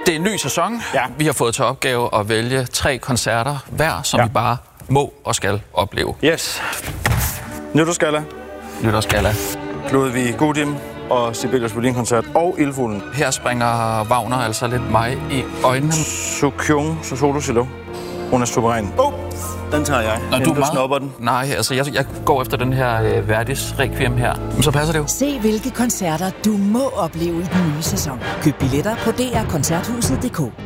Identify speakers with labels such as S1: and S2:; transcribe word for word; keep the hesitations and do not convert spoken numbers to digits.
S1: Det er en ny sæson.
S2: Ja.
S1: Vi har fået til opgave at vælge tre koncerter hver, som ja. vi bare må og skal opleve.
S2: Yes. Nytårsgalla.
S1: Nytårsgalla.
S2: Ludvig Gudim og Sibelius Violin-koncert og Ildfuglen.
S1: Her springer Wagner altså lidt mig i øjnene.
S2: Sukyung Solo Cello. Hun er suveræn. Oh, den tager jeg.
S1: Når du,
S2: du snupper den.
S1: Nej, altså jeg, jeg går efter den her øh, Verdis Requiem her. Så passer det jo.
S3: Se hvilke koncerter du må opleve i den nye sæson. Køb billetter på d r koncerthuset punktum d k.